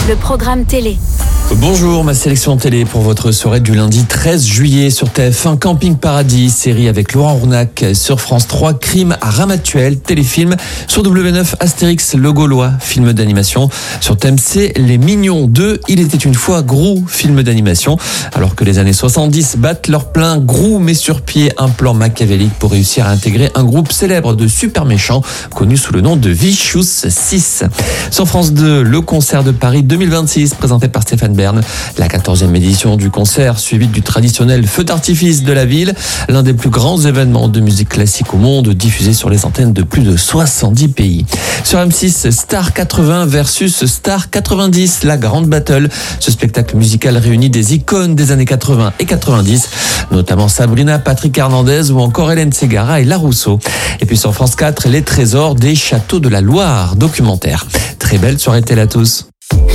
le programme télé. Bonjour, ma sélection télé pour votre soirée du lundi 13 juillet sur TF1, Camping Paradis, série avec Laurent Rournac. Sur France 3, Crime à Ramatuelle, téléfilm. Sur W9, Astérix le Gaulois, film d'animation. Sur TMC, Les Mignons 2, Il était une fois Grou, film d'animation. Alors que les années 70 battent leur plein, Grou met sur pied un plan machiavélique pour réussir à intégrer un groupe célèbre de super méchants, connu sous le nom de Vicious 6. Sur France 2, le concert de Paris 2026, présenté par Stéphane Bern. La 14e édition du concert, suivie du traditionnel feu d'artifice de la ville, l'un des plus grands événements de musique classique au monde, diffusé sur les antennes de plus de 70 pays. Sur M6, Star 80 versus Star 90, la grande battle. Ce spectacle musical réunit des icônes des années 80 et 90, notamment Sabrina, Patrick Hernandez ou encore Hélène Ségara et La Rousseau. Et puis sur France 4, Les Trésors des Châteaux de la Loire, documentaire. Très belle soirée télé à tous.